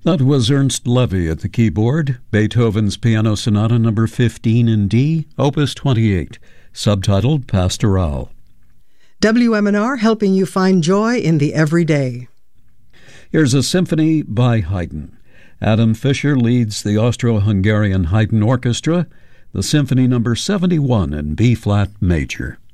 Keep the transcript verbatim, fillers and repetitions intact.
That was Ernst Levy at the keyboard, Beethoven's Piano Sonata number fifteen in D, Opus twenty-eight, subtitled Pastoral. W M N R helping you find joy in the everyday. Here's a symphony by Haydn. Adam Fischer leads the Austro-Hungarian Haydn Orchestra, the Symphony number seventy-one in B-flat major.